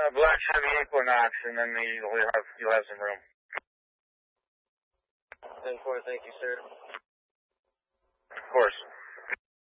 Black Chevy Equinox, and then you'll have some room. 10-4, thank you, sir. Of course.